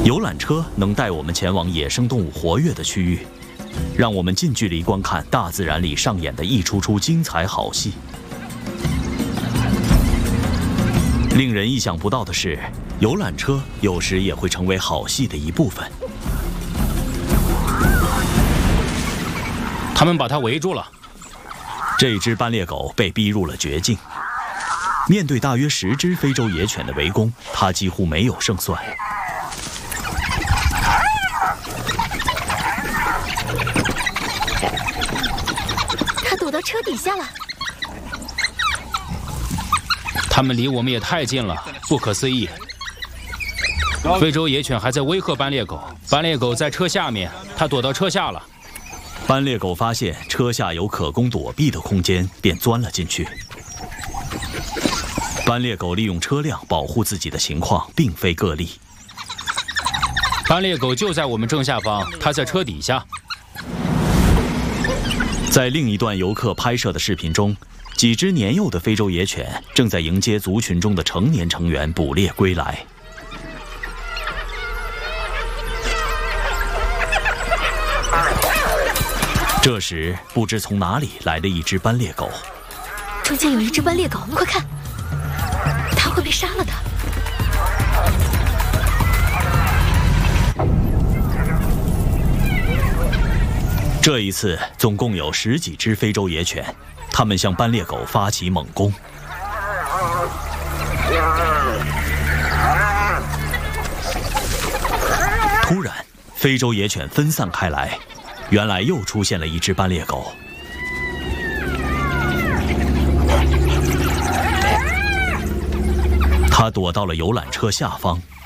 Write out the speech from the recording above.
游览车能带我们前往野生动物活跃的区域，让我们近距离观看大自然里上演的一出出精彩好戏。令人意想不到的是，游览车有时也会成为好戏的一部分。 他们把它围住了。 这只斑鬣狗被逼入了绝境。面对大约10只非洲野犬的围攻，它几乎没有胜算。 它躲到车底下了。 他们离我们也太近了，不可思议。非洲野犬还在威吓斑鬣狗，斑鬣狗在车下面，它躲到车下了。 斑鬣狗发现车下有可供躲避的空间，便钻了进去。斑鬣狗利用车辆保护自己的情况并非个例。 斑鬣狗就在我们正下方，它在车底下。 在另一段游客拍摄的视频中，几只年幼的非洲野犬正在迎接族群中的成年成员捕猎归来。这时，不知从哪里来了一只斑鬣狗。 中间有一只斑鬣狗，快看，它会被杀了的。 这一次，总共有10几只非洲野犬，它们向斑鬣狗发起猛攻。突然，非洲野犬分散开来，原来又出现了一只斑鬣狗。它躲到了游览车下方。